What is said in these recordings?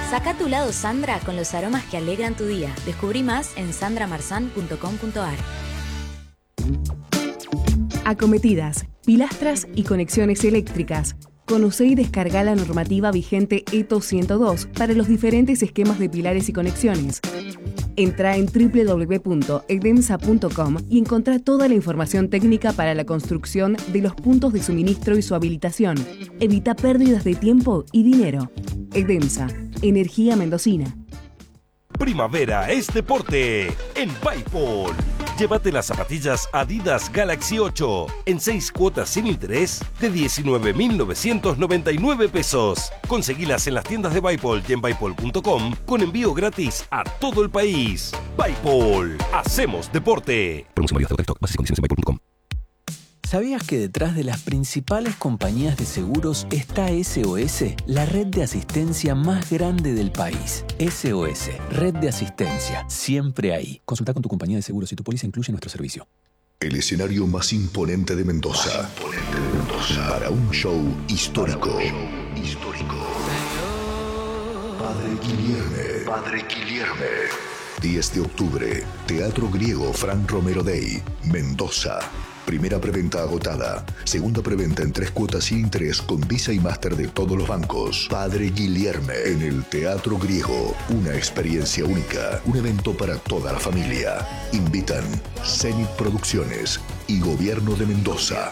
Saca tu lado Sandra con los aromas que alegran tu día. Descubrí más en sandramarzan.com.ar. Acometidas, pilastras y conexiones eléctricas. Conoce y descarga la normativa vigente ETO 102 para los diferentes esquemas de pilares y conexiones. Entra en www.edemsa.com y encontrá toda la información técnica para la construcción de los puntos de suministro y su habilitación. Evita pérdidas de tiempo y dinero. Edemsa, energía mendocina. Primavera es deporte en Paypal. Llévate las zapatillas Adidas Galaxy 8 en 6 cuotas sin interés de 19.999 pesos. Conseguilas en las tiendas de Paypal y en paypal.com con envío gratis a todo el país. Paypal, hacemos deporte. Promoción válida hasta stock. Bases y condiciones en paypal.com. ¿Sabías que detrás de las principales compañías de seguros está SOS, la red de asistencia más grande del país? SOS, red de asistencia, siempre ahí. Consulta con tu compañía de seguros si tu póliza incluye nuestro servicio. El escenario más imponente de Mendoza. Para un show histórico. Padre Guilherme. 10 de octubre, Teatro Griego Fran Romero Day, Mendoza. Primera preventa agotada. Segunda preventa en 3 cuotas sin interés con Visa y Master de todos los bancos. Padre Guilherme en el Teatro Griego. Una experiencia única. Un evento para toda la familia. Invitan Zenit Producciones y Gobierno de Mendoza.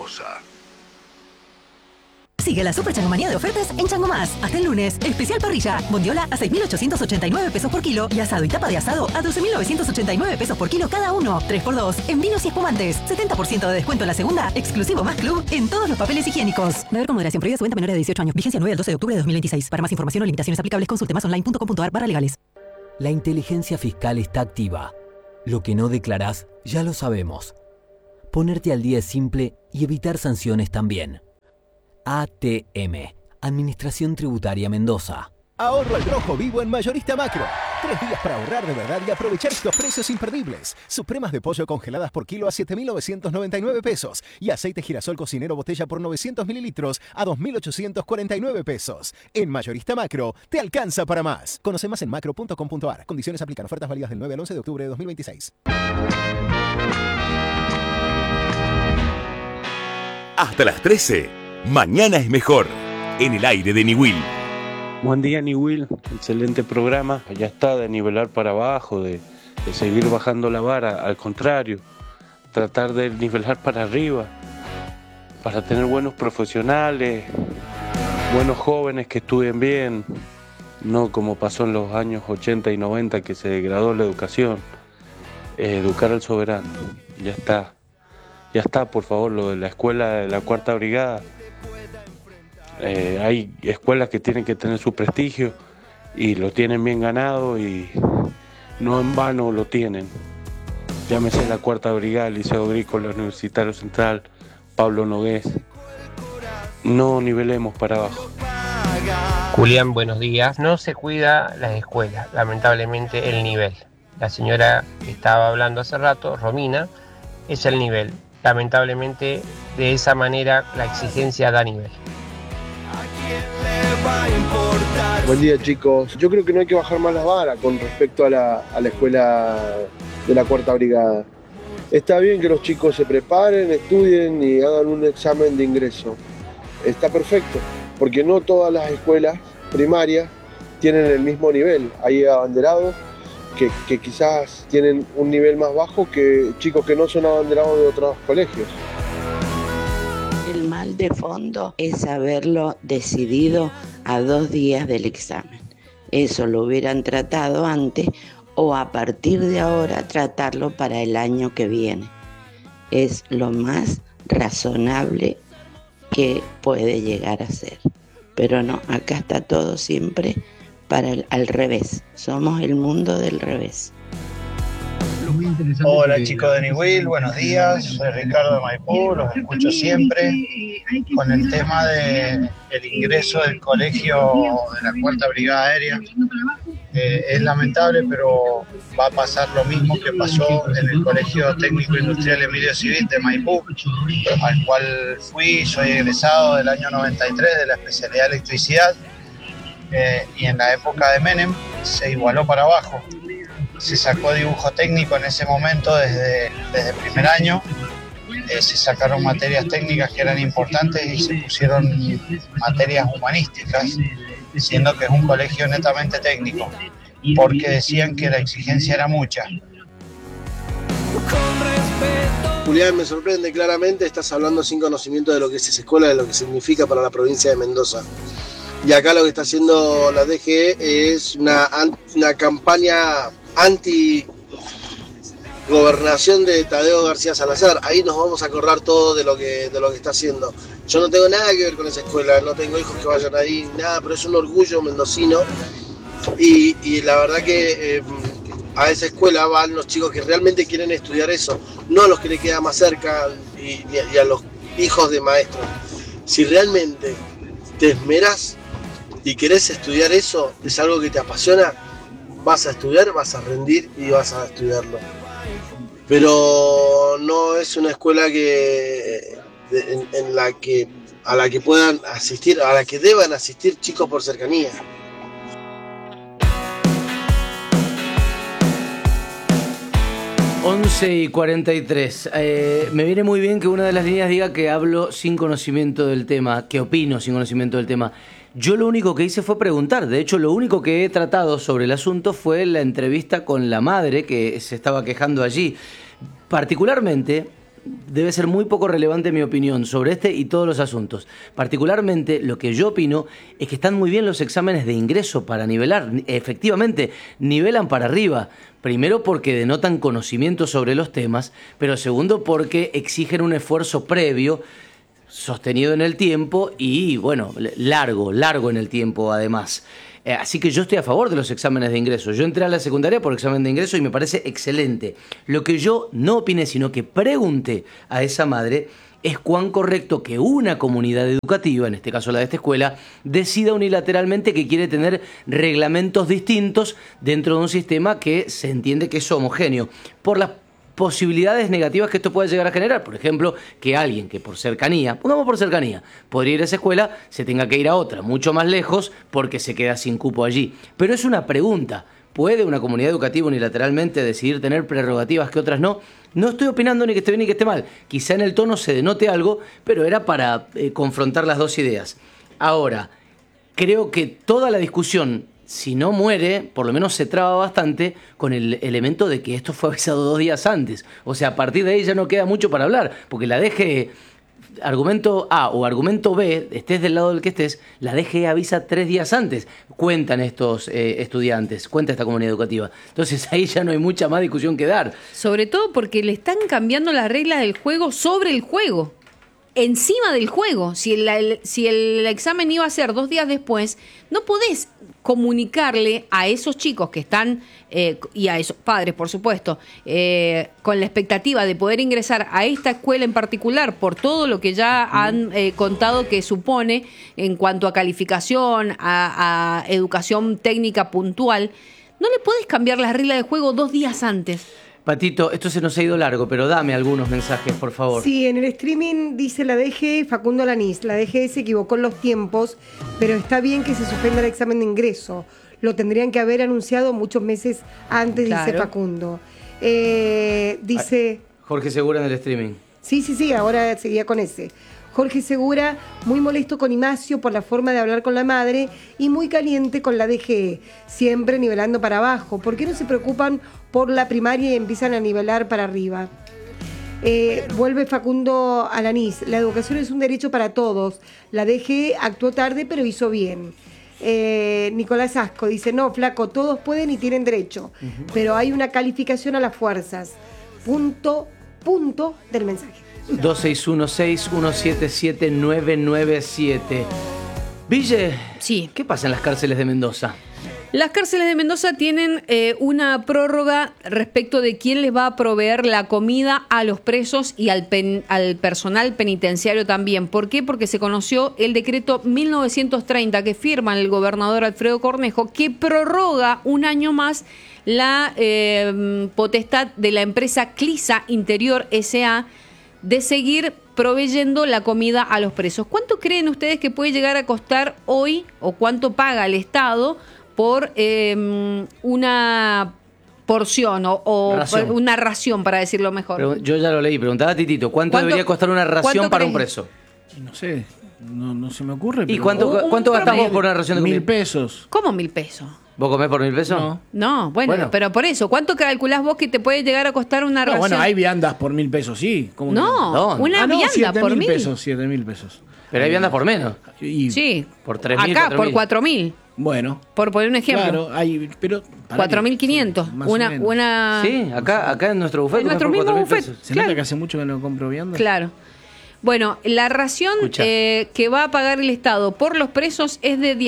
Sigue la super changomanía de ofertas en Chango Más. Hasta el lunes, especial parrilla. Bondiola a 6.889 pesos por kilo y asado y tapa de asado a 12.989 pesos por kilo cada uno. 3x2 en vinos y espumantes. 70% de descuento en la segunda, exclusivo más club en todos los papeles higiénicos. Deber con moderación, prohibida su venta a menores de 18 años. Vigencia 9 al 12 de octubre de 2026. Para más información o limitaciones aplicables, consulte masonline.com.ar/legales. La inteligencia fiscal está activa. Lo que no declarás, ya lo sabemos. Ponerte al día es simple y evitar sanciones también. ATM, Administración Tributaria Mendoza. Ahorro al rojo vivo en Mayorista Macro. 3 días para ahorrar de verdad y aprovechar estos precios imperdibles. Supremas de pollo congeladas por kilo a 7.999 pesos. Y aceite girasol cocinero botella por 900 mililitros a 2.849 pesos. En Mayorista Macro, te alcanza para más. Conoce más en macro.com.ar. Condiciones aplican. Ofertas válidas del 9 al 11 de octubre de 2026. Hasta las 13. Mañana es mejor. En el aire de Niwil. Buen día, Niwil. Excelente programa. Ya está de nivelar para abajo, de seguir bajando la vara. Al contrario, tratar de nivelar para arriba. Para tener buenos profesionales, buenos jóvenes que estudien bien. No como pasó en los años 80 y 90 que se degradó la educación. Educar al soberano. Ya está. Ya está, por favor, lo de la escuela de la Cuarta Brigada. Hay escuelas que tienen que tener su prestigio y lo tienen bien ganado y no en vano lo tienen. Llámese la Cuarta Brigada, el Liceo Agrícola, Universitario Central, Pablo Nogués. No nivelemos para abajo. Julián, buenos días. No se cuida las escuelas, lamentablemente el nivel. La señora que estaba hablando hace rato, Romina, es el nivel. Lamentablemente de esa manera la exigencia da nivel. Buen día, chicos. Yo creo que no hay que bajar más la vara con respecto a la escuela de la Cuarta Brigada. Está bien que los chicos se preparen, estudien y hagan un examen de ingreso. Está perfecto, porque no todas las escuelas primarias tienen el mismo nivel. Hay abanderados que quizás tienen un nivel más bajo que chicos que no son abanderados de otros colegios. El mal de fondo es haberlo decidido a 2 días del examen. Eso lo hubieran tratado antes o a partir de ahora tratarlo para el año que viene. Es lo más razonable que puede llegar a ser. Pero no, acá está todo siempre al revés. Somos el mundo del revés. Hola chicos de Niwil, buenos días, soy Ricardo de Maipú, los escucho siempre con el tema del ingreso del colegio de la Cuarta Brigada Aérea. Es lamentable, pero va a pasar lo mismo que pasó en el Colegio Técnico Industrial Emilio Civit de Maipú, al cual soy egresado del año 93 de la especialidad de electricidad. y en la época de Menem se igualó para abajo. Se sacó dibujo técnico en ese momento desde primer año, se sacaron materias técnicas que eran importantes y se pusieron materias humanísticas, siendo que es un colegio netamente técnico, porque decían que la exigencia era mucha. Julián, me sorprende claramente, estás hablando sin conocimiento de lo que es esa escuela, de lo que significa para la provincia de Mendoza. Y acá lo que está haciendo la DGE es una campaña anti-gobernación de Tadeo García Salazar. Ahí nos vamos a acordar todo de lo que está haciendo. Yo no tengo nada que ver con esa escuela, no tengo hijos que vayan ahí, nada, pero es un orgullo mendocino. Y la verdad que a esa escuela van los chicos que realmente quieren estudiar eso, no a los que le queda más cerca y a los hijos de maestros. Si realmente te esmeras y querés estudiar eso, es algo que te apasiona, vas a estudiar, vas a rendir y vas a estudiarlo. Pero no es una escuela a la que puedan asistir, a la que deban asistir chicos por cercanía. Y 43. Me viene muy bien que una de las líneas diga que hablo sin conocimiento del tema, que opino sin conocimiento del tema. Yo lo único que hice fue preguntar. De hecho, lo único que he tratado sobre el asunto fue la entrevista con la madre que se estaba quejando allí. Particularmente, debe ser muy poco relevante mi opinión sobre este y todos los asuntos. Particularmente, lo que yo opino es que están muy bien los exámenes de ingreso para nivelar. Efectivamente, nivelan para arriba. Primero porque denotan conocimiento sobre los temas, pero segundo porque exigen un esfuerzo previo, sostenido en el tiempo y, bueno, largo en el tiempo además. Así que yo estoy a favor de los exámenes de ingreso. Yo entré a la secundaria por examen de ingreso y me parece excelente. Lo que yo no opiné, sino que pregunté a esa madre, es cuán correcto que una comunidad educativa, en este caso la de esta escuela, decida unilateralmente que quiere tener reglamentos distintos dentro de un sistema que se entiende que es homogéneo, por las posibilidades negativas que esto puede llegar a generar. Por ejemplo, que alguien que por cercanía, pongamos por cercanía, podría ir a esa escuela, se tenga que ir a otra, mucho más lejos, porque se queda sin cupo allí. Pero es una pregunta. ¿Puede una comunidad educativa unilateralmente decidir tener prerrogativas que otras no? No estoy opinando ni que esté bien ni que esté mal. Quizá en el tono se denote algo, pero era para confrontar las dos ideas. Ahora, creo que toda la discusión, si no muere, por lo menos se traba bastante con el elemento de que esto fue avisado 2 días antes. O sea, a partir de ahí ya no queda mucho para hablar, porque la DGE, argumento A o argumento B, estés del lado del que estés, la DGE avisa 3 días antes. Cuentan estos estudiantes, cuenta esta comunidad educativa. Entonces ahí ya no hay mucha más discusión que dar. Sobre todo porque le están cambiando las reglas del juego sobre el juego. Encima del juego. Si el examen iba a ser 2 días después, no podés comunicarle a esos chicos que están, y a esos padres, por supuesto, con la expectativa de poder ingresar a esta escuela en particular, por todo lo que ya han contado que supone en cuanto a calificación, a educación técnica puntual, no le podés cambiar las reglas del juego 2 días antes. Patito, esto se nos ha ido largo, pero dame algunos mensajes, por favor. Sí, en el streaming dice la DGE, Facundo Alanís, la DGE se equivocó en los tiempos, pero está bien que se suspenda el examen de ingreso. Lo tendrían que haber anunciado muchos meses antes, claro. Dice Facundo. Dice... Jorge Segura en el streaming. Sí, ahora seguía con ese. Jorge Segura, muy molesto con Ignacio por la forma de hablar con la madre y muy caliente con la DGE, siempre nivelando para abajo. ¿Por qué no se preocupan por la primaria y empiezan a nivelar para arriba? Vuelve Facundo Alanís, la educación es un derecho para todos. La DGE actuó tarde pero hizo bien. Nicolás Asco dice, no, flaco, todos pueden y tienen derecho, pero hay una calificación a las fuerzas. Punto del mensaje. 2616-177-997. Ville, sí. ¿Qué pasa en las cárceles de Mendoza? Las cárceles de Mendoza tienen una prórroga respecto de quién les va a proveer la comida a los presos y al personal penitenciario también. ¿Por qué? Porque se conoció el decreto 1930 que firma el gobernador Alfredo Cornejo, que prorroga 1 año más la potestad de la empresa Clisa Interior S.A. de seguir proveyendo la comida a los presos. ¿Cuánto creen ustedes que puede llegar a costar hoy o cuánto paga el Estado por una porción o Ración. una ración, para decirlo mejor? Yo ya lo leí, preguntaba a Titito, ¿cuánto debería costar una ración para un preso? No sé, no se me ocurre. ¿Y pero- cuánto gastamos por una ración de comida? 1.000 pesos. ¿Cómo 1.000 pesos? ¿Vos comés por 1.000 pesos? No, bueno, pero por eso, ¿cuánto calculás vos que te puede llegar a costar una No, ración? bueno, hay viandas por 1.000 pesos, sí. ¿Cómo No, que una vianda 7.000 por 1.000. pesos, 7.000 pesos. Pero hay viandas por menos. Y Sí, por 3.000, acá por 4.000. 4.000, bueno, por poner un ejemplo. claro, hay, pero... 4.500, más o una, menos. una... Sí, acá en nuestro buffet En nuestro comés por mismo 4.000 buffet. pesos. Se claro. nota que hace mucho que no compro viandas. Claro. Bueno, la ración Escucha. que va a pagar el Estado por los presos es de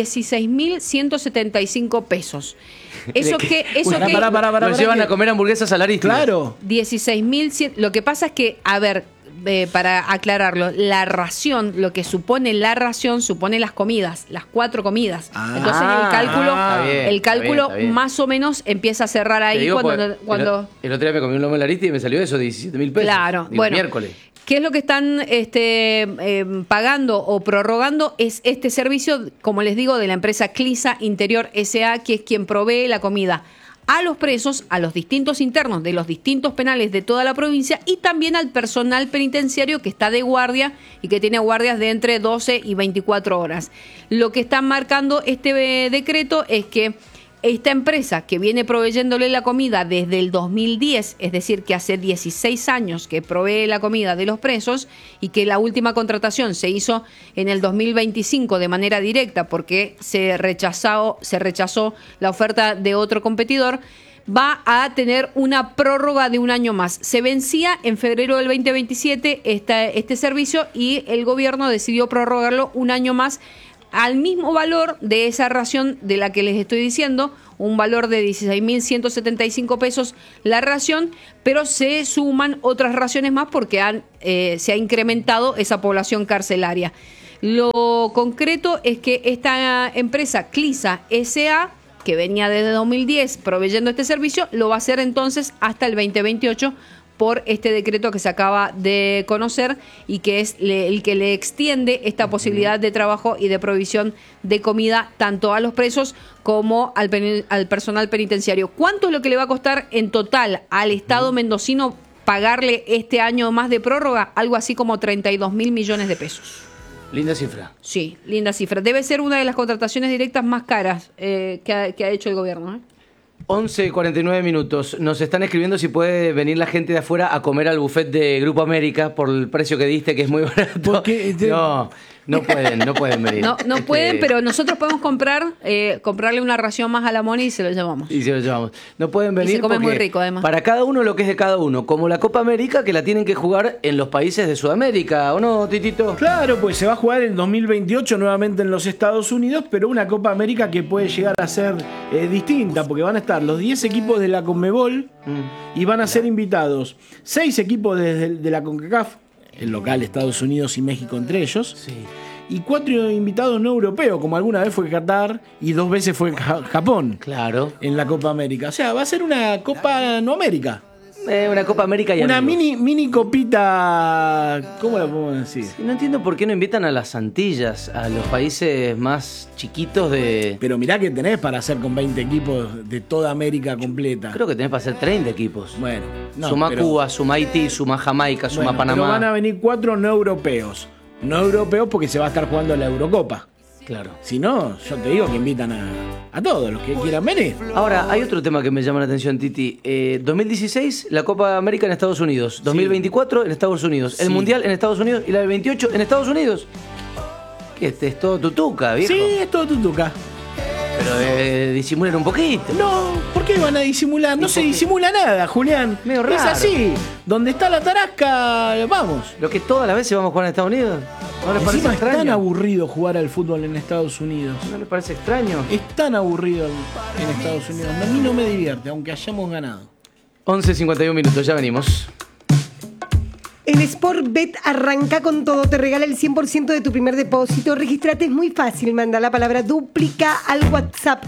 16.175 pesos. Eso que... Nos llevan a comer hamburguesas al Aristides. Claro. 16.100. Lo que pasa es que, a ver, para aclararlo, la ración, lo que supone la ración, supone las comidas, las 4 comidas. Entonces el cálculo está bien. más o menos empieza a cerrar Te ahí digo, cuando el otro día me comí un lomo al Aristides y me salió eso, 17.000 pesos. Claro, Digo, bueno. miércoles. ¿Qué es lo que están pagando o prorrogando? Es este servicio, como les digo, de la empresa Clisa Interior S.A., que es quien provee la comida a los presos, a los distintos internos de los distintos penales de toda la provincia y también al personal penitenciario que está de guardia y que tiene guardias de entre 12 y 24 horas. Lo que está marcando este decreto es que esta empresa que viene proveyéndole la comida desde el 2010, es decir, que hace 16 años que provee la comida de los presos y que la última contratación se hizo en el 2025 de manera directa porque se rechazó la oferta de otro competidor, va a tener una prórroga de un año más. Se vencía en febrero del 2027 este servicio y el gobierno decidió prorrogarlo un año más al mismo valor de esa ración de la que les estoy diciendo, un valor de 16.175 pesos la ración, pero se suman otras raciones más porque se ha incrementado esa población carcelaria. Lo concreto es que esta empresa Clisa S.A., que venía desde 2010 proveyendo este servicio, lo va a hacer entonces hasta el 2028 por este decreto que se acaba de conocer y que es el que le extiende esta posibilidad de trabajo y de provisión de comida tanto a los presos como al personal penitenciario. ¿Cuánto es lo que le va a costar en total al Estado mendocino pagarle este año más de prórroga? Algo así como 32.000 millones de pesos. Linda cifra. Sí, linda cifra. Debe ser una de las contrataciones directas más caras que ha hecho el gobierno, 11:49 minutos. Nos están escribiendo si puede venir la gente de afuera a comer al buffet de Grupo América por el precio que diste, que es muy barato. No pueden venir. No pueden, pero nosotros podemos comprarle una ración más a la Moni y se lo llevamos. Y se lo llevamos. No pueden venir Y se come porque muy rico, además. para cada uno lo que es de cada uno. Como la Copa América, que la tienen que jugar en los países de Sudamérica, ¿o no, Titito? Claro, pues se va a jugar en 2028 nuevamente en los Estados Unidos, pero una Copa América que puede llegar a ser distinta, porque van a estar los 10 equipos de la Conmebol y van a ser invitados 6 equipos de la CONCACAF, el local Estados Unidos y México entre ellos, y 4 invitados no europeos, como alguna vez fue Qatar y 2 veces fue Japón. Claro. En la Copa América. O sea, va a ser una Copa no América. Una Copa América y una amigos. mini copita, ¿cómo la podemos decir? Sí, no entiendo por qué no invitan a las Antillas, a los países más chiquitos de... Pero mirá que tenés para hacer con 20 equipos de toda América completa. Creo que tenés para hacer 30 equipos. Bueno, no, suma pero- Cuba, suma Haití, suma Jamaica, suma Bueno, Panamá. pero van a venir 4 no europeos. No europeos porque se va a estar jugando la Eurocopa. Claro. Si no, yo te digo que invitan a todos los que quieran venir. Ahora, hay otro tema que me llama la atención, Titi. 2016, la Copa América en Estados Unidos. 2024 en Estados Unidos. El Sí. Mundial en Estados Unidos. Y la del 28 en Estados Unidos. Que este es todo tutuca, viejo. Sí, es todo tutuca. Pero disimulen un poquito. No, ¿por qué van a disimular? No se disimula nada, Julián. Medio Es raro. así. Donde está la tarasca, vamos. Lo que todas las veces vamos a jugar en Estados Unidos. ¿No les parece Encima es tan extraño? aburrido jugar al fútbol en Estados Unidos. ¿No les parece extraño? Es tan aburrido en Estados Unidos. A mí no me divierte, aunque hayamos ganado. 11:51 minutos, ya venimos. En Sportbet arranca con todo, te regala el 100% de tu primer depósito. Registrate, es muy fácil, manda la palabra dúplica al WhatsApp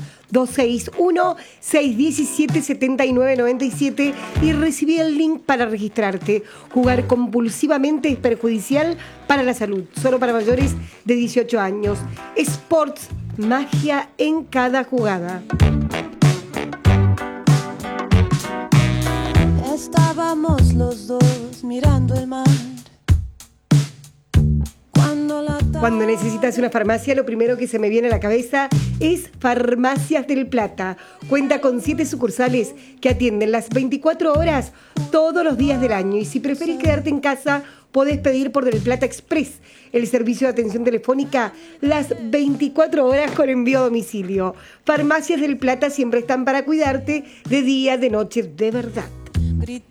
261-617-7997 y recibí el link para registrarte. Jugar compulsivamente es perjudicial para la salud, solo para mayores de 18 años. Sports, magia en cada jugada. Estábamos los dos mirando el mar. Cuando necesitas una farmacia, lo primero que se me viene a la cabeza es Farmacias del Plata. Cuenta con 7 sucursales que atienden las 24 horas todos los días del año. Y si preferís quedarte en casa, podés pedir por Del Plata Express, el servicio de atención telefónica las 24 horas con envío a domicilio. Farmacias del Plata siempre están para cuidarte de día, de noche, de verdad.